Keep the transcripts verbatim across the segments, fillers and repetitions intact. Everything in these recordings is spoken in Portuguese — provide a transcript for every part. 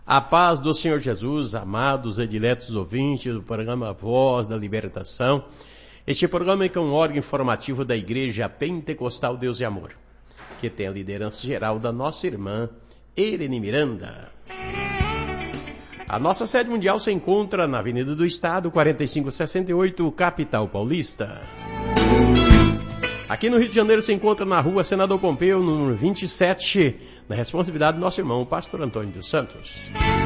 A paz do Senhor Jesus, amados e diletos ouvintes do programa Voz da Libertação. Este programa é um órgão informativo da Igreja Pentecostal Deus e Amor, que tem a liderança geral da nossa irmã Irene Miranda. A nossa sede mundial se encontra na Avenida do Estado, quarenta e cinco sessenta e oito, capital paulista. Aqui no Rio de Janeiro se encontra na rua Senador Pompeu, número vinte e sete, na responsabilidade do nosso irmão, o pastor Antônio dos Santos.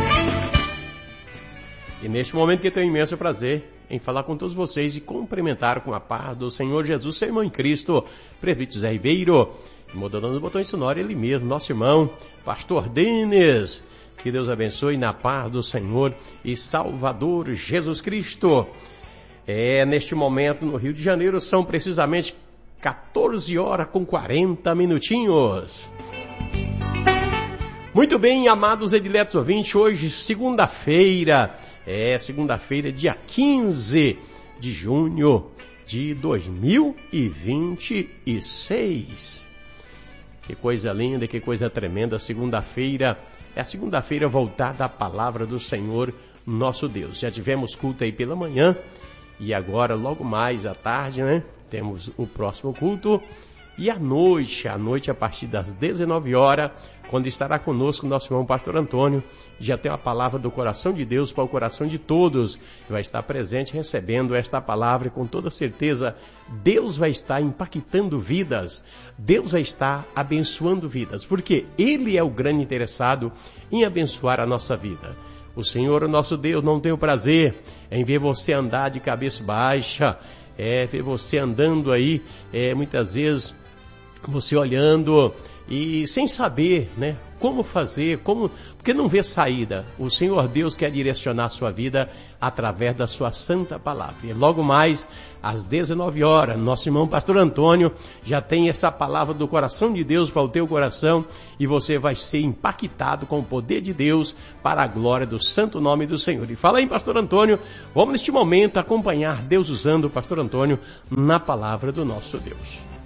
E neste momento que eu tenho imenso prazer em falar com todos vocês e cumprimentar com a paz do Senhor Jesus, seu irmão em Cristo, presbítero Zé Ribeiro, e moderando os botões sonoros, ele mesmo, nosso irmão, pastor Denis. Que Deus abençoe na paz do Senhor e Salvador Jesus Cristo. É, neste momento no Rio de Janeiro são precisamente quatorze horas com quarenta minutinhos. Muito bem, amados e diletos ouvintes, hoje segunda-feira, é segunda-feira, dia quinze de junho de dois mil e vinte e seis. Que coisa linda, que coisa tremenda, segunda-feira, é a segunda-feira voltada à palavra do Senhor, nosso Deus. Já tivemos culto aí pela manhã e agora logo mais à tarde, né? Temos o próximo culto e à noite, à noite a partir das dezenove horas, quando estará conosco o nosso irmão pastor Antônio, já tem a palavra do coração de Deus para o coração de todos, vai estar presente recebendo esta palavra e com toda certeza Deus vai estar impactando vidas, Deus vai estar abençoando vidas, porque Ele é o grande interessado em abençoar a nossa vida. O Senhor, o nosso Deus, não tem o prazer em ver você andar de cabeça baixa, é ver você andando aí, é, muitas vezes você olhando e sem saber, né, como fazer, como, porque não vê saída. O Senhor Deus quer direcionar a sua vida através da sua santa palavra. E logo mais, às dezenove horas, nosso irmão pastor Antônio já tem essa palavra do coração de Deus para o teu coração e você vai ser impactado com o poder de Deus para a glória do santo nome do Senhor. E fala aí, pastor Antônio, vamos neste momento acompanhar Deus usando o pastor Antônio na palavra do nosso Deus.